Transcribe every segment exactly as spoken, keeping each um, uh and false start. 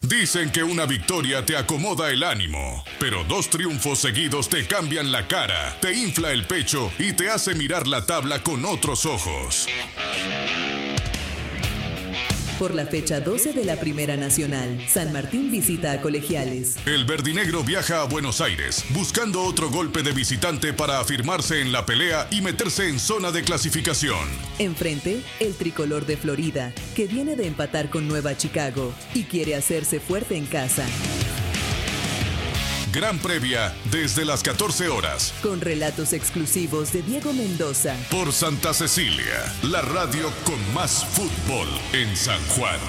Dicen que una victoria te acomoda el ánimo, pero dos triunfos seguidos te cambian la cara, te infla el pecho y te hace mirar la tabla con otros ojos. Por la fecha doce de la Primera Nacional, San Martín visita a Colegiales. El verdinegro viaja a Buenos Aires, buscando otro golpe de visitante para afirmarse en la pelea y meterse en zona de clasificación. Enfrente, el tricolor de Florida, que viene de empatar con Nueva Chicago y quiere hacerse fuerte en casa. Gran previa desde las catorce horas. Con relatos exclusivos de Diego Mendoza. Por Santa Cecilia, la radio con más fútbol en San Juan.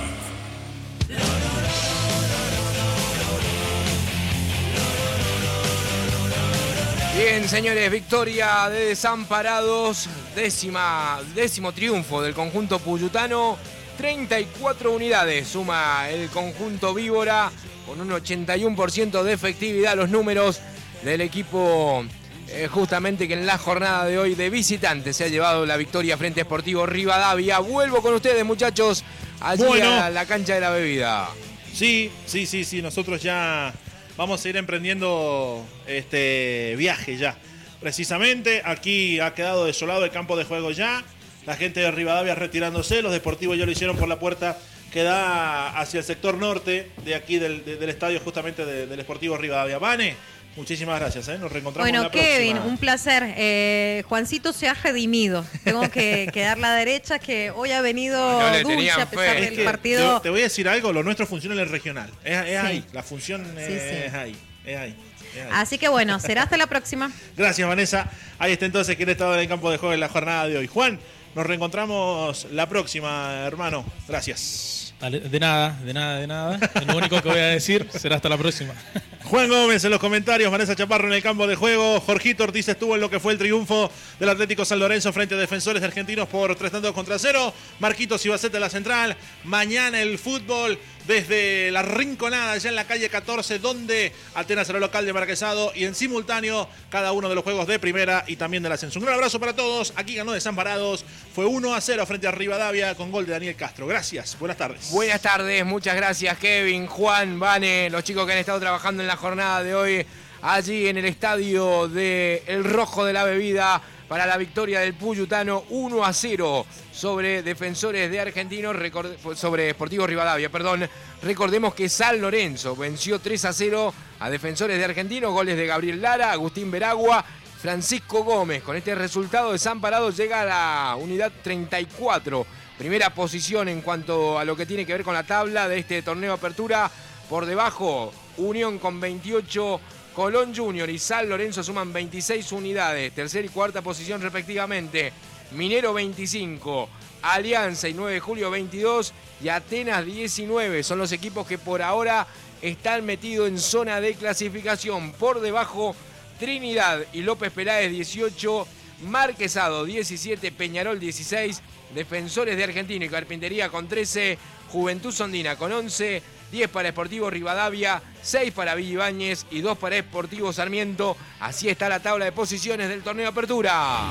Bien, señores, victoria de Desamparados, décima, décimo triunfo del conjunto puyutano, treinta y cuatro unidades suma el conjunto víbora, con un ochenta y uno por ciento de efectividad. Los números del equipo eh, justamente que en la jornada de hoy de visitante se ha llevado la victoria frente a Sportivo Rivadavia. Vuelvo con ustedes, muchachos, allí bueno. a la cancha de la bebida. Sí, sí, sí, sí, nosotros ya vamos a ir emprendiendo este viaje ya. Precisamente aquí ha quedado desolado el campo de juego ya. La gente de Rivadavia retirándose, los deportivos ya lo hicieron por la puerta que da hacia el sector norte de aquí del, de, del estadio justamente de, del Sportivo Rivadavia. Vane, muchísimas gracias, ¿eh? Nos reencontramos bueno, en la Kevin, próxima. Un placer. Eh, Juancito se ha redimido. Tengo que, que dar la derecha, que hoy ha venido no, no dulce a pesar fe. del es que partido. Te, te voy a decir algo, lo nuestro funciona en el regional. Es, es sí. ahí, la función sí, es, sí. es ahí, es ahí. Así que bueno, será hasta la próxima. Gracias, Vanessa. Ahí está entonces quien ha estado en el campo de juego en la jornada de hoy. Juan, nos reencontramos la próxima, hermano. Gracias. De nada, de nada, de nada. Lo único que voy a decir será hasta la próxima. Juan Gómez en los comentarios, Vanessa Chaparro en el campo de juego, Jorgito Ortiz estuvo en lo que fue el triunfo del Atlético San Lorenzo frente a Defensores Argentinos por tres tantos contra cero. Marquitos Ibaceta en la central. Mañana el fútbol desde la Rinconada, allá en la calle catorce, donde Atenas será local de Marquesado, y en simultáneo cada uno de los juegos de primera y también del ascenso. Un gran abrazo para todos. Aquí ganó Desamparados. Fue uno a cero frente a Rivadavia con gol de Daniel Castro. Gracias. Buenas tardes. Buenas tardes. Muchas gracias, Kevin, Juan, Vane, los chicos que han estado trabajando en la jornada de hoy allí en el estadio de El Rojo de la Bebida para la victoria del Puyutano uno a cero sobre Defensores de Argentinos, sobre Sportivo Rivadavia, perdón. Recordemos que San Lorenzo venció tres a cero a Defensores de Argentinos, goles de Gabriel Lara, Agustín Veragua, Francisco Gómez. Con este resultado, Desamparados llega a la unidad treinta y cuatro. Primera posición en cuanto a lo que tiene que ver con la tabla de este torneo Apertura. Por debajo, Unión con veintiocho, Colón Junior y San Lorenzo suman veintiséis unidades. Tercera y cuarta posición respectivamente. Minero veinticinco, Alianza y nueve de julio veintidós y Atenas diecinueve. Son los equipos que por ahora están metidos en zona de clasificación. Por debajo, Trinidad y López Peláez dieciocho, Marquesado diecisiete, Peñarol dieciséis, Defensores de Argentina y Carpintería con trece, Juventud Sondina con once, diez para Sportivo Rivadavia, seis para Villa Ibáñez y dos para Sportivo Sarmiento. Así está la tabla de posiciones del torneo Apertura.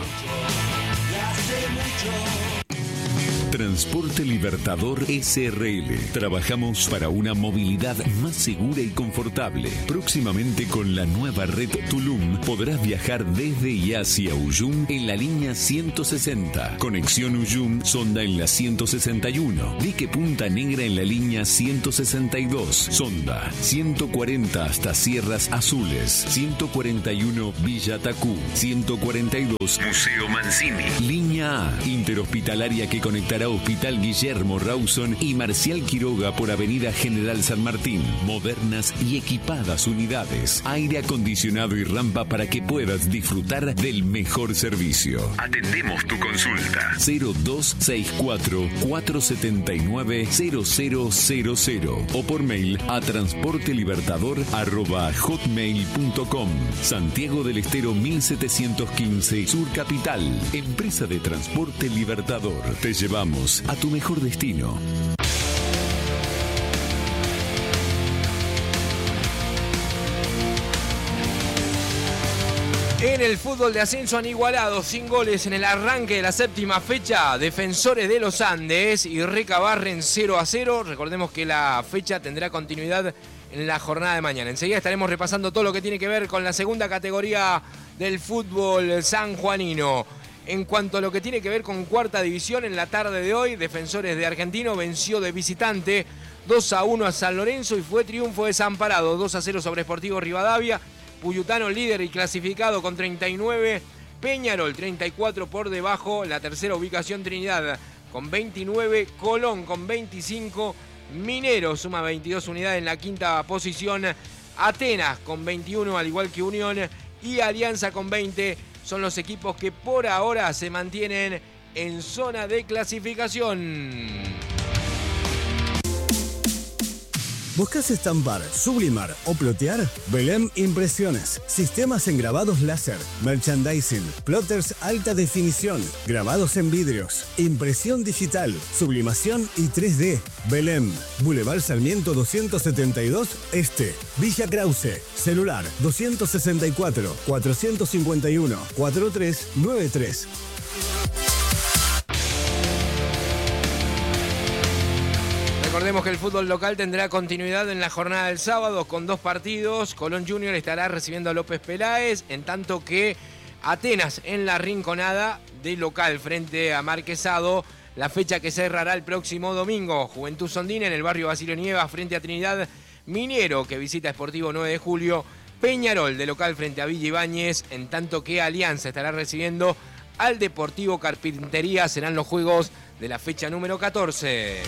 Transporte Libertador S R L. Trabajamos para una movilidad más segura y confortable. Próximamente con la nueva red Tulum podrás viajar desde y hacia Uyum en la línea ciento sesenta. Conexión Uyum Sonda en la ciento sesenta y uno. Dique Punta Negra en la línea ciento sesenta y dos. Sonda ciento cuarenta hasta Sierras Azules. ciento cuarenta y uno Villa Tacú. ciento cuarenta y dos Museo Mancini. Línea A. Interhospitalaria que conectará Hospital Guillermo Rawson y Marcial Quiroga por Avenida General San Martín. Modernas y equipadas unidades. Aire acondicionado y rampa para que puedas disfrutar del mejor servicio. Atendemos tu consulta. cero dos seis cuatro, cuatro siete nueve, cero cero cero cero o por mail a transportelibertador arroba hotmail punto com. Santiago del Estero mil setecientos quince, Sur Capital. Empresa de Transporte Libertador. Te llevamos a tu mejor destino. En En el fútbol de ascenso han igualado sin goles en el arranque de la séptima fecha Defensores de los Andes y Recabarren cero a cero. Recordemos que la fecha tendrá continuidad en la jornada de mañana. Enseguida estaremos repasando todo lo que tiene que ver con la segunda categoría del fútbol sanjuanino. En cuanto a lo que tiene que ver con cuarta división, en la tarde de hoy, Defensores de Argentino venció de visitante dos a uno a San Lorenzo y fue triunfo desamparado, dos a cero sobre Sportivo Rivadavia. Puyutano líder y clasificado con treinta y nueve, Peñarol treinta y cuatro por debajo, la tercera ubicación Trinidad con veintinueve, Colón con veinticinco, Minero suma veintidós unidades en la quinta posición, Atenas con veintiuno al igual que Unión y Alianza con veinte son los equipos que por ahora se mantienen en zona de clasificación. ¿Buscas estampar, sublimar o plotear? Belém Impresiones. Sistemas en grabados láser, merchandising, plotters alta definición, grabados en vidrios, impresión digital, sublimación y tres D. Belém. Boulevard Sarmiento doscientos setenta y dos Este. Villa Krause. Celular doscientos sesenta y cuatro, cuatrocientos cincuenta y uno, cuarenta y tres noventa y tres. Recordemos que el fútbol local tendrá continuidad en la jornada del sábado con dos partidos. Colón Junior estará recibiendo a López Peláez, en tanto que Atenas en la Rinconada de local frente a Marquesado. La fecha que cerrará el próximo domingo. Juventud Sondina en el barrio Basilio Nievas frente a Trinidad. Minero que visita Sportivo nueve de julio. Peñarol de local frente a Villa Ibáñez, en tanto que Alianza estará recibiendo al Deportivo Carpintería. Serán los juegos de la fecha número catorce.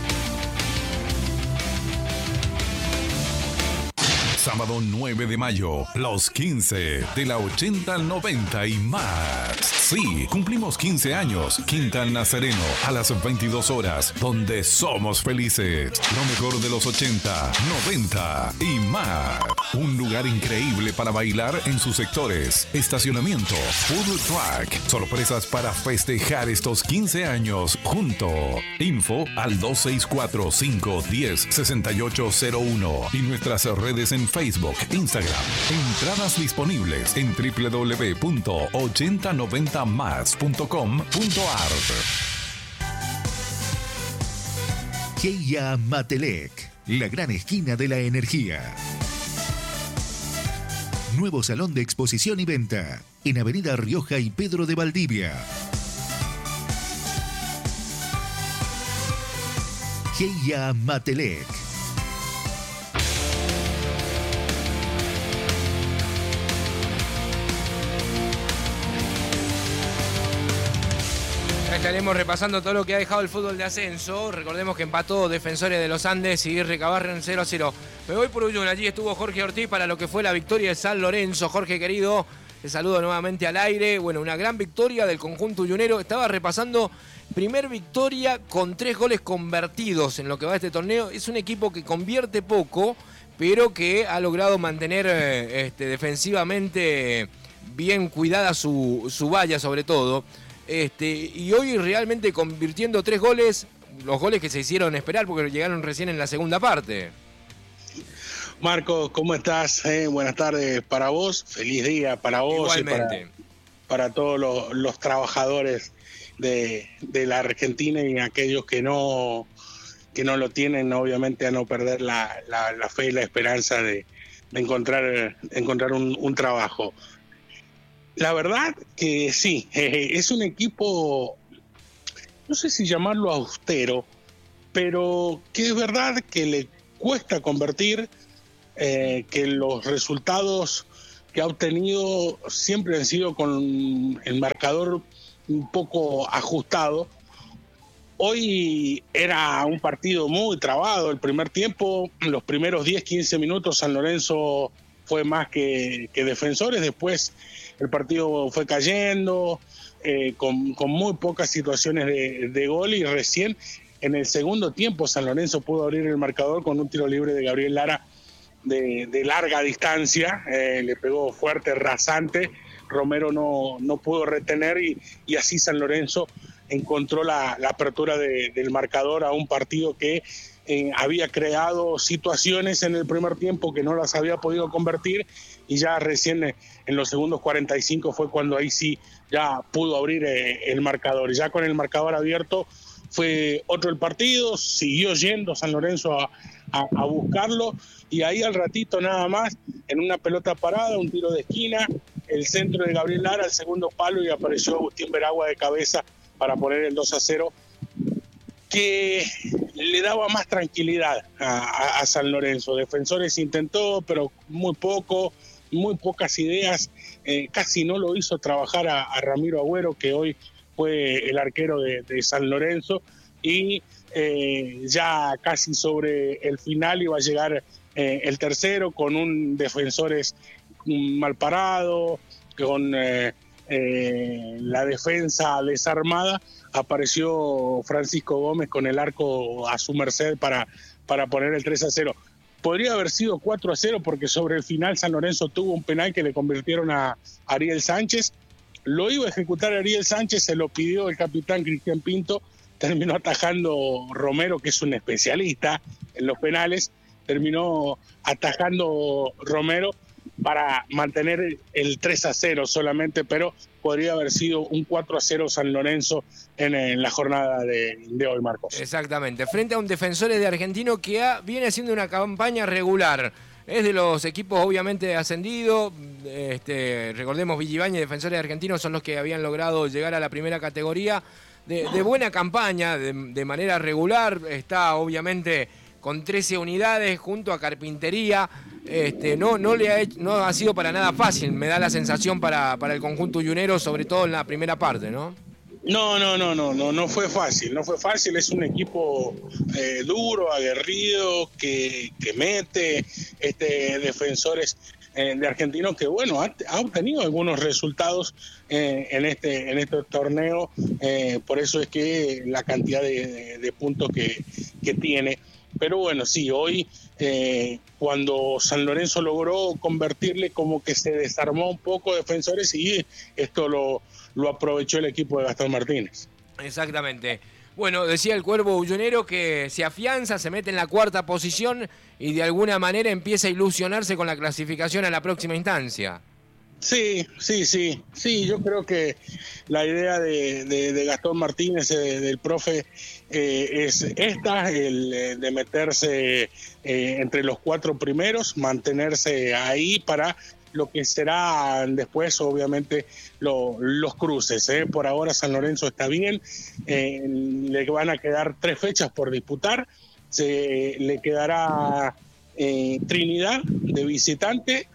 Sábado nueve de mayo, los quince de la ochenta al noventa y más. Sí, cumplimos quince años. Quinta al Nazareno a las veintidós horas, donde somos felices. Lo mejor de los ochenta, noventa y más. Un lugar increíble para bailar en sus sectores. Estacionamiento, food truck, sorpresas para festejar estos quince años junto. Info al dos seis cuatro, cinco uno cero, seis ocho cero uno y nuestras redes en Facebook, Instagram. Entradas disponibles en w w w punto ochenta noventa más punto com punto a r. Keia Matelec, la gran esquina de la energía. Nuevo salón de exposición y venta en Avenida Rioja y Pedro de Valdivia. Keia Matelec. Estaremos repasando todo lo que ha dejado el fútbol de ascenso. Recordemos que empató Defensores de los Andes y Recabarren cero a cero. Me voy por Uyun, allí estuvo Jorge Ortiz para lo que fue la victoria de San Lorenzo. Jorge querido, te saludo nuevamente al aire. Bueno, una gran victoria del conjunto uyunero. Estaba repasando, primer victoria con tres goles convertidos en lo que va de este torneo. Es un equipo que convierte poco, pero que ha logrado mantener este, defensivamente bien cuidada su, su valla sobre todo. Este, y hoy realmente convirtiendo tres goles, los goles que se hicieron esperar porque llegaron recién en la segunda parte. Marcos, ¿cómo estás? Eh, buenas tardes para vos, feliz día para vos. Igualmente. Y para, para todos los, los trabajadores de, de la Argentina y aquellos que no, que no lo tienen, obviamente a no perder la, la, la fe y la esperanza de, de encontrar, de encontrar un, un trabajo. La verdad que sí, eh, es un equipo, no sé si llamarlo austero, pero que es verdad que le cuesta convertir, eh, que los resultados que ha obtenido siempre han sido con el marcador un poco ajustado. Hoy era un partido muy trabado, el primer tiempo, los primeros diez, quince minutos San Lorenzo fue más que, que Defensores, después el partido fue cayendo, eh, con, con muy pocas situaciones de, de gol y recién en el segundo tiempo San Lorenzo pudo abrir el marcador con un tiro libre de Gabriel Lara de, de larga distancia, eh, le pegó fuerte, rasante, Romero no, no pudo retener y, y así San Lorenzo encontró la, la apertura de, del marcador a un partido que eh, había creado situaciones en el primer tiempo que no las había podido convertir, y ya recién en los segundos cuarenta y cinco fue cuando ahí sí ya pudo abrir eh, el marcador. Y ya con el marcador abierto fue otro el partido, siguió yendo San Lorenzo a, a, a buscarlo, y ahí al ratito nada más, en una pelota parada, un tiro de esquina, el centro de Gabriel Lara al segundo palo, y apareció Agustín Veragua de cabeza para poner el dos a cero, que le daba más tranquilidad a, a, a San Lorenzo. Defensores intentó, pero muy poco, muy pocas ideas, eh, casi no lo hizo trabajar a, a Ramiro Agüero, que hoy fue el arquero de, de San Lorenzo, y eh, ya casi sobre el final iba a llegar eh, el tercero, con un defensores mal parado, con eh, eh, la defensa desarmada. Apareció Francisco Gómez con el arco a su merced para, para poner el tres a cero. Podría haber sido cuatro a cero, porque sobre el final San Lorenzo tuvo un penal que le convirtieron a Ariel Sánchez. Lo iba a ejecutar Ariel Sánchez, se lo pidió el capitán Cristian Pinto, terminó atajando Romero, que es un especialista en los penales, terminó atajando Romero para mantener el tres a cero solamente, pero podría haber sido un cuatro a cero San Lorenzo en, en la jornada de, de hoy, Marcos. Exactamente, frente a un Defensores de Argentino que ha, viene haciendo una campaña regular. Es de los equipos obviamente ascendidos, este, recordemos Villabañez y Defensores Argentinos son los que habían logrado llegar a la primera categoría, de, de buena campaña, de, de manera regular. Está obviamente con trece unidades junto a Carpintería. Este, no, no, le ha hecho, no ha sido para nada fácil, me da la sensación para, para el conjunto uyunero, sobre todo en la primera parte, ¿no? No, no, no, no, no, no fue fácil, no fue fácil, es un equipo eh, duro, aguerrido, que, que mete, este, Defensores eh, de Argentinos, que bueno, ha, ha obtenido algunos resultados eh, en este en este torneo, eh, por eso es que la cantidad de, de, de puntos que, que tiene. Pero bueno, sí, hoy eh, cuando San Lorenzo logró convertirle, como que se desarmó un poco Defensores, y esto lo, lo aprovechó el equipo de Gastón Martínez. Exactamente. Bueno, decía el Cuervo Uyunero que se afianza, se mete en la cuarta posición y de alguna manera empieza a ilusionarse con la clasificación a la próxima instancia. Sí, sí, sí, sí, yo creo que la idea de, de, de Gastón Martínez, de, del profe, eh, es esta, el de meterse eh, entre los cuatro primeros, mantenerse ahí para lo que será después, obviamente, lo, los cruces. ¿eh? Por ahora San Lorenzo está bien, eh, le van a quedar tres fechas por disputar, se le quedará eh, Trinidad de visitante,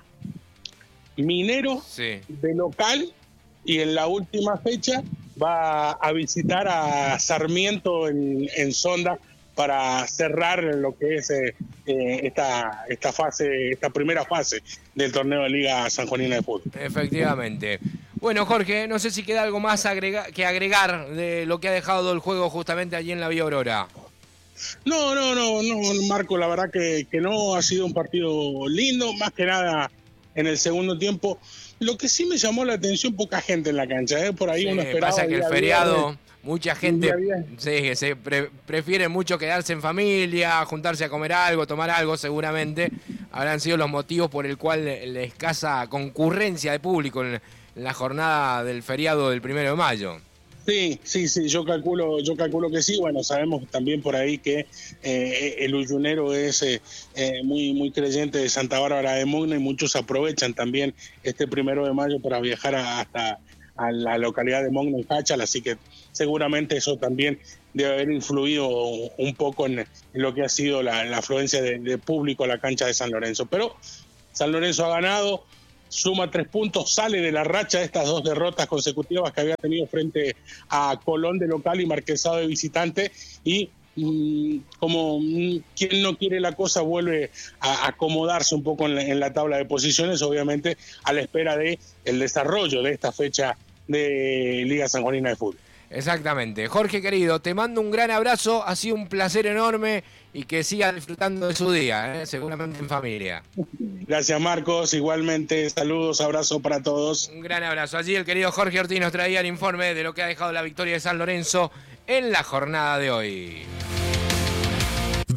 Minero sí. de local, y en la última fecha va a visitar a Sarmiento en, en Sonda para cerrar lo que es eh, esta, esta fase, esta primera fase del torneo de Liga Sanjuanina de Fútbol. Efectivamente. Bueno, Jorge, no sé si queda algo más agrega- que agregar de lo que ha dejado el juego justamente allí en la Vía Aurora. No, no, no, no, Marco, la verdad que, que no ha sido un partido lindo, más que nada en el segundo tiempo. Lo que sí me llamó la atención, poca gente en la cancha, ¿eh? Por ahí Sí, uno esperaba. pasa que el día feriado, viernes, mucha gente día sí, se pre- prefiere mucho quedarse en familia, juntarse a comer algo, tomar algo, seguramente habrán sido los motivos por el cual la escasa concurrencia de público en, en la jornada del feriado del primero de mayo. Sí, sí, sí, yo calculo, yo calculo que sí. Bueno, sabemos también por ahí que eh, el uyunero es eh, eh, muy, muy creyente de Santa Bárbara de Mugna, y muchos aprovechan también este primero de mayo para viajar a, hasta a la localidad de Mugna, en Jáchal, así que seguramente eso también debe haber influido un poco en, en lo que ha sido la, la afluencia de, de público a la cancha de San Lorenzo. Pero San Lorenzo ha ganado, suma tres puntos, sale de la racha de estas dos derrotas consecutivas que había tenido frente a Colón de local y Marquesado de visitante, y mmm, como mmm, quien no quiere la cosa, vuelve a acomodarse un poco en la, en la tabla de posiciones, obviamente a la espera de el desarrollo de esta fecha de Liga Sanjuanina de Fútbol. Exactamente. Jorge, querido, te mando un gran abrazo, ha sido un placer enorme y que siga disfrutando de su día, ¿eh? Seguramente en familia. Gracias, Marcos, igualmente, saludos, abrazo para todos. Un gran abrazo. Allí el querido Jorge Ortiz nos traía el informe de lo que ha dejado la victoria de San Lorenzo en la jornada de hoy.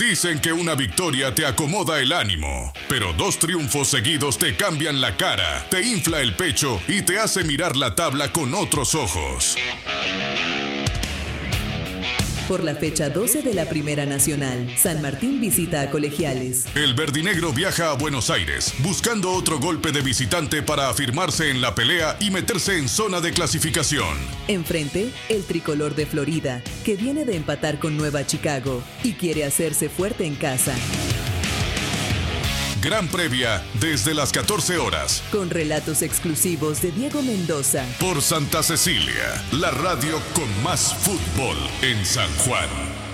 Dicen que una victoria te acomoda el ánimo, pero dos triunfos seguidos te cambian la cara, te infla el pecho y te hace mirar la tabla con otros ojos. Por la fecha doce de la Primera Nacional, San Martín visita a Colegiales. El verdinegro viaja a Buenos Aires, buscando otro golpe de visitante para afirmarse en la pelea y meterse en zona de clasificación. Enfrente, el tricolor de Florida, que viene de empatar con Nueva Chicago y quiere hacerse fuerte en casa. Gran previa desde las catorce horas. Con relatos exclusivos de Diego Mendoza. Por Santa Cecilia, la radio con más fútbol en San Juan.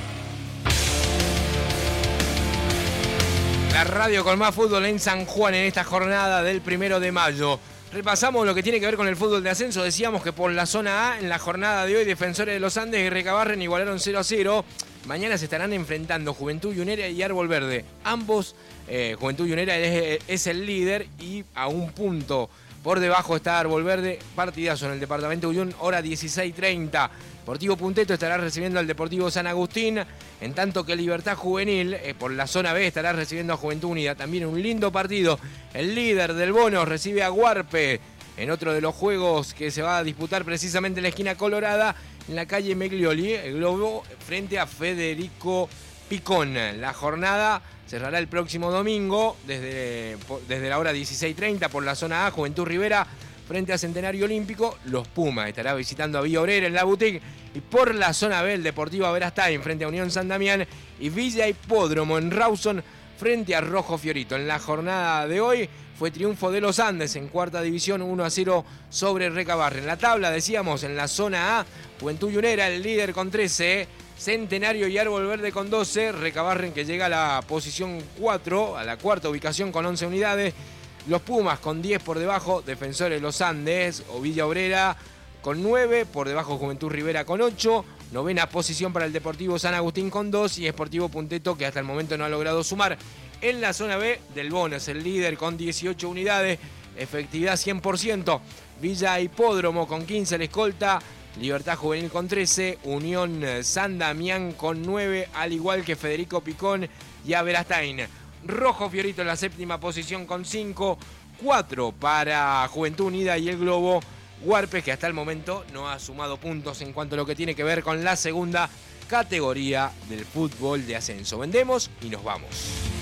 La radio con más fútbol en San Juan en esta jornada del primero de mayo. Repasamos lo que tiene que ver con el fútbol de ascenso. Decíamos que por la zona A, en la jornada de hoy, Defensores de los Andes y Recabarren igualaron cero a cero. Mañana se estarán enfrentando Juventud Unera y Árbol Verde. Ambos, eh, Juventud Unera es, es el líder y a un punto por debajo está Árbol Verde. Partidazo en el departamento de Uyún, hora dieciséis treinta. Deportivo Punteto estará recibiendo al Deportivo San Agustín, en tanto que Libertad Juvenil, eh, por la zona B, estará recibiendo a Juventud Unida. También un lindo partido. El líder del bono recibe a Guarpe en otro de los juegos que se va a disputar precisamente en la esquina colorada, en la calle Meglioli, el Globo frente a Federico Picón. La jornada cerrará el próximo domingo desde, desde la hora dieciséis treinta por la zona A. Juventud Rivera frente a Centenario Olímpico. Los Pumas estará visitando a Villa Obrera en la Boutique. Y por la zona B, el Deportivo Verastain frente a Unión San Damián. Y Villa Hipódromo en Rawson frente a Rojo Fiorito. En la jornada de hoy fue triunfo de los Andes en cuarta división, uno a cero sobre Recabarren. En la tabla, decíamos, en la zona A, Juventud Unera, el líder con trece, Centenario y Árbol Verde con doce, Recabarren que llega a la posición cuatro, a la cuarta ubicación con once unidades, los Pumas con diez por debajo, Defensores de los Andes o Villa Obrera con nueve, por debajo Juventud Rivera con ocho, novena posición para el Deportivo San Agustín con dos y Sportivo Punteto que hasta el momento no ha logrado sumar. En la zona B, Del Bono es el líder con dieciocho unidades, efectividad cien por ciento. Villa Hipódromo con quince, la escolta. Libertad Juvenil con trece, Unión San Damián con nueve, al igual que Federico Picón y Averastain. Rojo Fiorito en la séptima posición con cinco, cuatro para Juventud Unida y el Globo. Guarpes que hasta el momento no ha sumado puntos en cuanto a lo que tiene que ver con la segunda categoría del fútbol de ascenso. Vendemos y nos vamos.